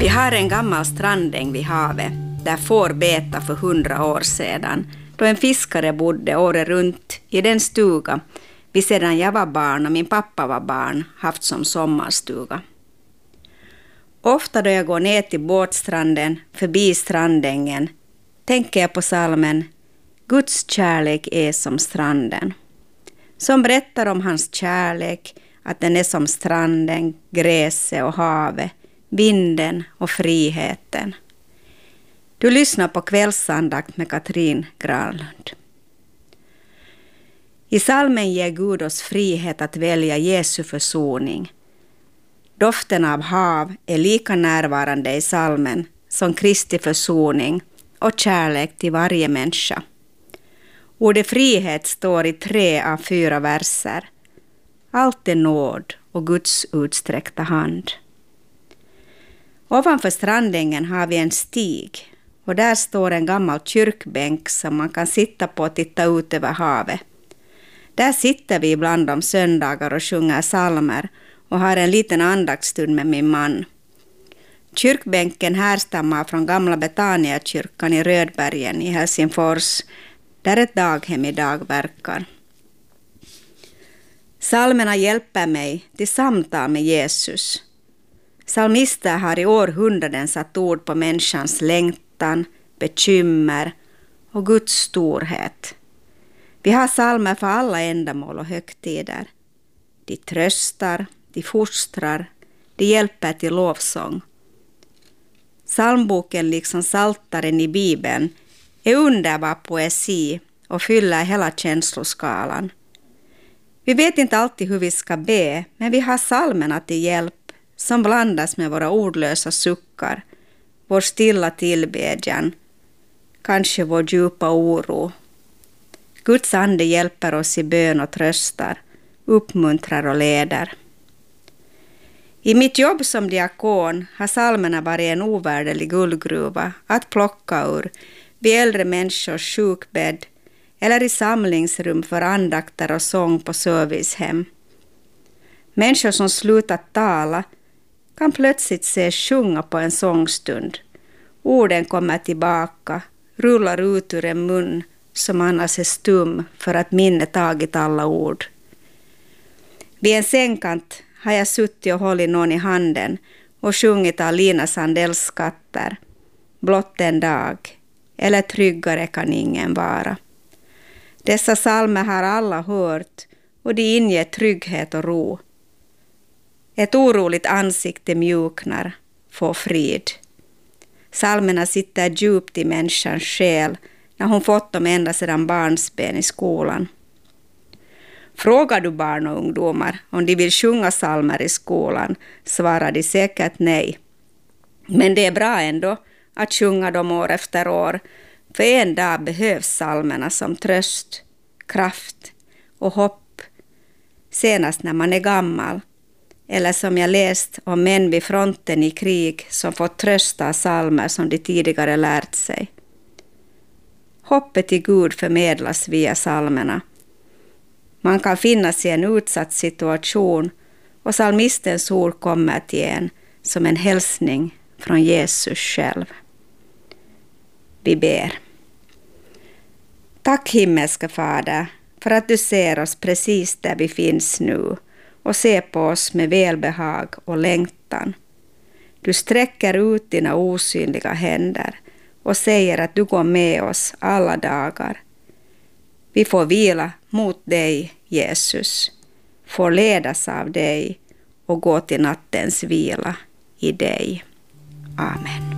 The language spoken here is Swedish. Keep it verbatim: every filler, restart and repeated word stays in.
Vi har en gammal strandäng vid havet där får beta för hundra år sedan, då en fiskare bodde året runt i den stuga vi sedan jag var barn och min pappa var barn haft som sommarstuga. Ofta då jag går ner till båtstranden förbi strandängen tänker jag på psalmen Guds kärlek är som stranden, som berättar om hans kärlek, att den är som stranden, gräset och havet, vinden och friheten. Du lyssnar på kvällsandakt med Katrin Granlund. I psalmen ger Gud oss frihet att välja Jesu försoning. Doften av hav är lika närvarande i psalmen som Kristi försoning och kärlek till varje människa. Ordet frihet står i tre av fyra verser. Allt är nåd och Guds utsträckta hand. Ovanför strandängen har vi en stig och där står en gammal kyrkbänk som man kan sitta på och titta ut över havet. Där sitter vi ibland om söndagar och sjunger psalmer och har en liten andaktsstund med min man. Kyrkbänken härstammar från gamla Betania-kyrkan i Rödbergen i Helsingfors, där ett daghem idag verkar. Psalmerna hjälper mig till samtal med Jesus. Psalmister har i århundraden satt ord på människans längtan, bekymmer och Guds storhet. Vi har psalmer för alla ändamål och högtider. De tröstar, de fostrar, de hjälper till lovsång. Psalmboken liksom Psaltaren i Bibeln är underbar poesi och fyller hela känsloskalan. Vi vet inte alltid hur vi ska be, men vi har psalmerna till hjälp som blandas med våra ordlösa suckar, vår stilla tillbedjan, kanske vår djupa oro. Guds ande hjälper oss i bön och tröstar, uppmuntrar och leder. I mitt jobb som diakon har psalmerna varit en ovärdelig guldgruva att plocka ur vid äldre människors sjukbädd eller i samlingsrum för andakter och sång på servicehem. Människor som slutat tala kan plötsligt se sjunga på en sångstund. Orden kommer tillbaka, rullar ut ur en mun som annars är stum för att minnet tagit alla ord. Vid en sängkant har jag suttit och hållit någon i handen och sjungit av Lina Sandells skatter. Blott en dag, eller tryggare kan ingen vara. Dessa psalmer har alla hört och de inger trygghet och ro. Ett oroligt ansikte mjuknar, får frid. Psalmerna sitter djupt i människans själ när hon fått dem ända sedan barnsben i skolan. Frågar du barn och ungdomar om de vill sjunga psalmer i skolan svarar de säkert nej. Men det är bra ändå att sjunga dem år efter år, för en dag behövs psalmerna som tröst, kraft och hopp, senast när man är gammal. Eller som jag läst om män vid fronten i krig som fått trösta av psalmer som de tidigare lärt sig. Hoppet till Gud förmedlas via psalmerna. Man kan finnas i en utsatt situation och psalmistens ord kommer till en som en hälsning från Jesus själv. Vi ber. Tack himmelska Fader för att du ser oss precis där vi finns nu och ser på oss med välbehag och längtan. Du sträcker ut dina osynliga händer och säger att du går med oss alla dagar. Vi får vila mot dig, Jesus, får ledas av dig och gå till nattens vila i dig. Amen.